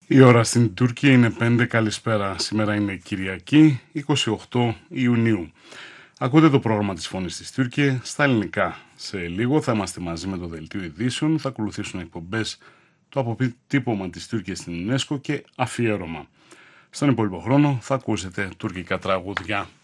Η ώρα στην Τουρκία είναι 5. Καλησπέρα. Σήμερα είναι Κυριακή, 28 Ιουνίου. Ακούτε το πρόγραμμα της Φωνής της Τουρκία στα ελληνικά. Σε λίγο θα είμαστε μαζί με το Δελτίο Ειδήσεων. Θα ακολουθήσουν εκπομπές το αποτύπωμα της Τουρκίας στην UNESCO και αφιέρωμα. Στον υπόλοιπο χρόνο θα ακούσετε τουρκικά τραγούδια.